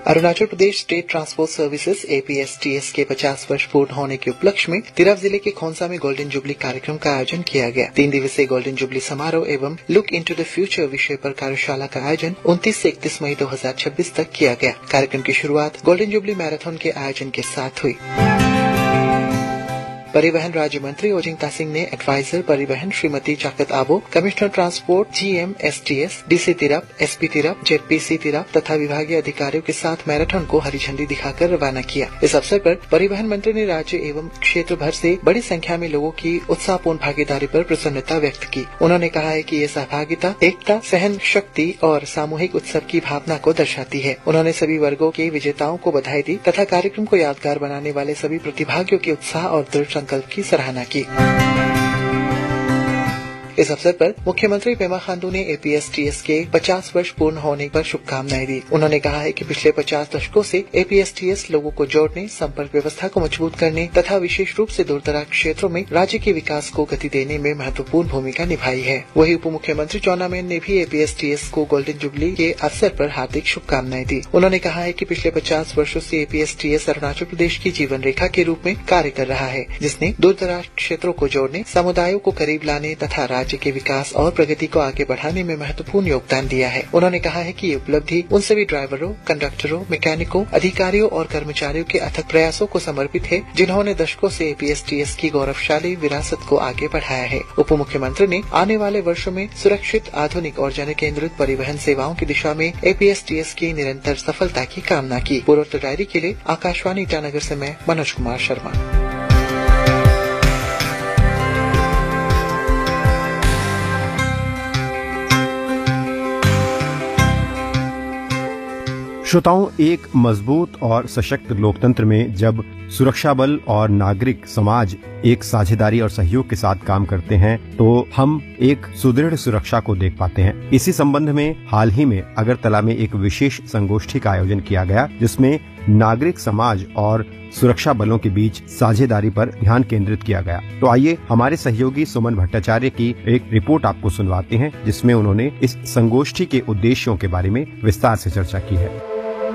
Arunachal Pradesh state transport services APSTS के 50 वर्ष पूर्ण होने के उपलक्ष्य में तिरप जिले के खोंसा में गोल्डन जुबली कार्यक्रम का आयोजन किया गया। 3 दिवसीय गोल्डन जुबली समारोह एवं लुक इनटू द फ्यूचर विषय पर कार्यशाला का आयोजन 29 से 31 मई 2026 तक किया गया। कार्यक्रम की शुरुआत गोल्डन जुबली मैराथन के आयोजन के साथ हुई। परिवहन राज्य मंत्री ओजिंग तासिंग ने एडवाइजर परिवहन श्रीमती चाकत आबो, commissioner transport GM STS, DC Tirap, SP Tirap, ZPC Tirap तथा विभागीय अधिकारियों के साथ मैराथन को हरी झंडी दिखाकर रवाना किया। इस अवसर पर परिवहन मंत्री ने राज्य एवं क्षेत्र भर से बड़ी संख्या में लोगों की उत्साहपूर्ण भागीदारी पर प्रसन्नता व्यक्त की। उन्होंने कहा है कि ये सहभागिता एकता, सहन शक्ति और सामूहिक उत्सव की भावना को दर्शाती है। उन्होंने सभी वर्गों के विजेताओं को बधाई दी तथा कार्यक्रम को यादगार बनाने वाले सभी प्रतिभागियों के उत्साह और दृढ़ संकल्प की सराहना की। इस अवसर पर मुख्यमंत्री पेमा खांडू ने APSTS के 50 वर्ष पूर्ण होने पर शुभकामनाएं दी। उन्होंने कहा है कि पिछले 50 दशकों से APSTS लोगों को जोड़ने, संपर्क व्यवस्था को मजबूत करने तथा विशेष रूप से दूरदराज क्षेत्रों में राज्य के विकास को गति देने में महत्वपूर्ण भूमिका निभाई है। वहीं उप मुख्यमंत्री चौना मेन ने भी APSTS को गोल्डन जुबली के अवसर पर हार्दिक शुभकामनाएं दी। उन्होंने कहा है कि पिछले 50 वर्षों से APSTS अरुणाचल प्रदेश की जीवन रेखा के रूप में कार्य कर रहा है, जिसने दूरदराज क्षेत्रों को जोड़ने, समुदायों को करीब लाने तथा राज्य के विकास और प्रगति को आगे बढ़ाने में महत्वपूर्ण योगदान दिया है। उन्होंने कहा है कि ये उपलब्धि उन सभी ड्राइवरों, कंडक्टरों, मैकेनिकों, अधिकारियों और कर्मचारियों के अथक प्रयासों को समर्पित है, जिन्होंने दशकों से APSTS की गौरवशाली विरासत को आगे बढ़ाया है। उप मुख्यमंत्री ने आने वाले वर्षों में सुरक्षित, आधुनिक और जन केंद्रित परिवहन सेवाओं की दिशा में APSTS की निरंतर सफलता की कामना की। पूर्वोत्तर डायरी के लिए आकाशवाणी ईटानगर से मैं मनोज कुमार शर्मा। श्रोताओं, एक मजबूत और सशक्त लोकतंत्र में जब सुरक्षा बल और नागरिक समाज एक साझेदारी और सहयोग के साथ काम करते हैं तो हम एक सुदृढ़ सुरक्षा को देख पाते हैं। इसी संबंध में हाल ही में अगरतला में एक विशेष संगोष्ठी का आयोजन किया गया, जिसमें नागरिक समाज और सुरक्षा बलों के बीच साझेदारी पर ध्यान केंद्रित किया गया। तो आइए हमारे सहयोगी सुमन भट्टाचार्य की एक रिपोर्ट आपको सुनवाते हैं, जिसमें उन्होंने इस संगोष्ठी के उद्देश्यों के बारे में विस्तार से चर्चा की है।